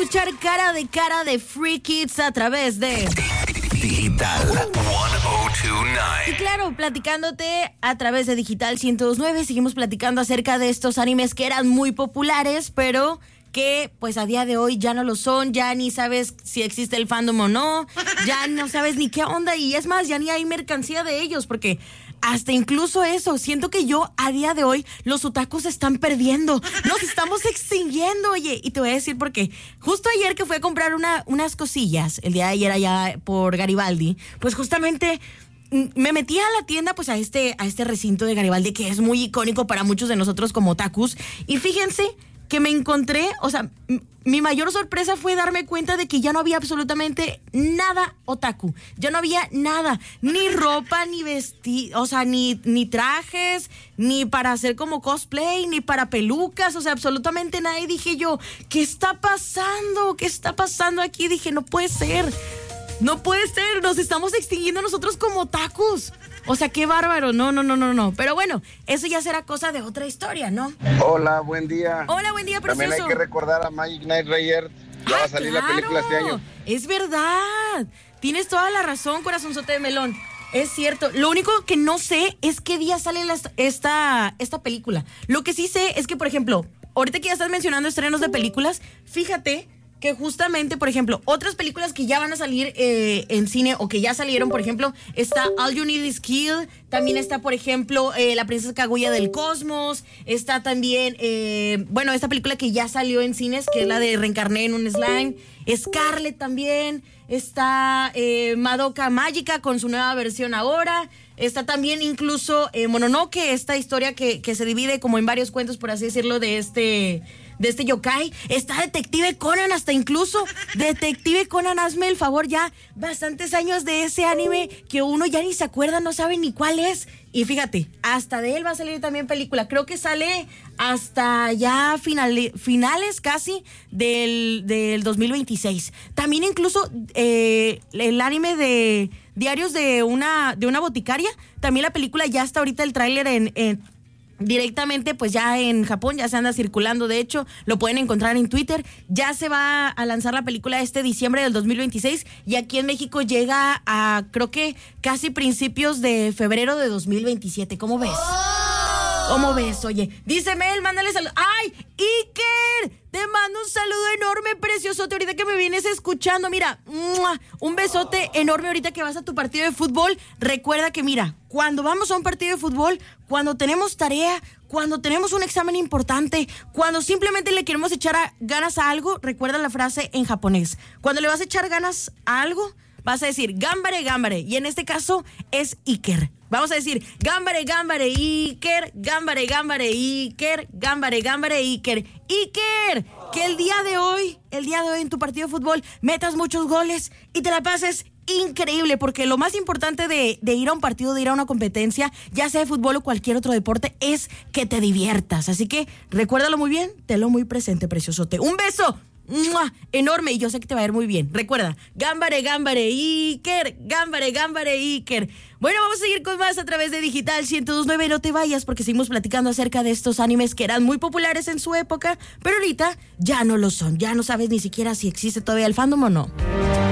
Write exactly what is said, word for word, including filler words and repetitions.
escuchar Cara de Cara de Free Kids a través de Digital ciento dos nueve. Y claro, platicándote a través de Digital ciento dos nueve, seguimos platicando acerca de estos animes que eran muy populares, pero que pues a día de hoy ya no lo son, ya ni sabes si existe el fandom o no, ya no sabes ni qué onda, y es más, ya ni hay mercancía de ellos, porque hasta incluso eso, siento que yo a día de hoy los otakus se están perdiendo, nos estamos extinguiendo, oye, y te voy a decir por qué. Justo ayer que fui a comprar una, unas cosillas, el día de ayer allá por Garibaldi, pues justamente me metí a la tienda, pues a este, a este recinto de Garibaldi, que es muy icónico para muchos de nosotros como otakus, y fíjense que me encontré, o sea, m- mi mayor sorpresa fue darme cuenta de que ya no había absolutamente nada otaku. Ya no había nada, ni ropa, ni vestido, o sea, ni, ni trajes, ni para hacer como cosplay, ni para pelucas, o sea, absolutamente nada. Y dije yo, ¿qué está pasando? ¿Qué está pasando aquí? Dije, no puede ser, no puede ser, nos estamos extinguiendo nosotros como otakus. O sea, qué bárbaro, no, no, no, no, no. Pero bueno, eso ya será cosa de otra historia, ¿no? Hola, buen día. Hola, buen día, precioso. También hay que recordar a Magic Knight Rayer. Ya ah, va a salir claro, la película este año. Es verdad. Tienes toda la razón, corazonzote de melón. Es cierto. Lo único que no sé es qué día sale la, esta, esta película. Lo que sí sé es que, por ejemplo, ahorita que ya estás mencionando estrenos de películas, fíjate que justamente, por ejemplo, otras películas que ya van a salir eh, en cine o que ya salieron, por ejemplo, está All You Need Is Kill, también está, por ejemplo, eh, La Princesa Kaguya del Cosmos, está también, eh, bueno, esta película que ya salió en cines, que es la de Reencarné en un Slime, Scarlet también, está eh, Madoka Mágica con su nueva versión ahora, está también incluso eh, Mononoke, esta historia que, que se divide como en varios cuentos, por así decirlo, de este... de este yokai. Está Detective Conan, hasta incluso Detective Conan, hazme el favor, ya bastantes años de ese anime que uno ya ni se acuerda, no sabe ni cuál es. Y fíjate, hasta de él va a salir también película. Creo que sale hasta ya finale, finales casi del, del dos mil veintiséis. También incluso eh, el anime de Diarios de una, de una boticaria, también la película ya está ahorita el tráiler en... en directamente, pues ya en Japón ya se anda circulando, de hecho lo pueden encontrar en Twitter, ya se va a lanzar la película este diciembre del dos mil veintiséis y aquí en México llega a creo que casi principios de febrero de dos mil veintisiete. ¿Cómo ves? ¿Cómo ves? Oye, dice Mel, mándale saludos. ¡Ay, Iker! Te mando un saludo enorme, preciosote, ahorita que me vienes escuchando. Mira, ¡mua! Un besote enorme ahorita que vas a tu partido de fútbol. Recuerda que, mira, cuando vamos a un partido de fútbol, cuando tenemos tarea, cuando tenemos un examen importante, cuando simplemente le queremos echar a, ganas a algo, recuerda la frase en japonés. Cuando le vas a echar ganas a algo, vas a decir gambare, gambare. Y en este caso es Iker. Vamos a decir gambare, gambare, Iker, gambare, gambare, Iker, gambare, gambare, Iker. Iker, que el día de hoy, el día de hoy en tu partido de fútbol metas muchos goles y te la pases increíble, porque lo más importante de, de ir a un partido, de ir a una competencia, ya sea de fútbol o cualquier otro deporte, es que te diviertas. Así que recuérdalo muy bien, tenlo muy presente, preciosote. Un beso ¡mua! Enorme, y yo sé que te va a ir muy bien. Recuerda, gambare, gambare, Iker, gambare, gambare, Iker. Bueno, vamos a seguir con más a través de Digital ciento dos nueve. No te vayas porque seguimos platicando acerca de estos animes que eran muy populares en su época, pero ahorita ya no lo son. Ya no sabes ni siquiera si existe todavía el fandom o no.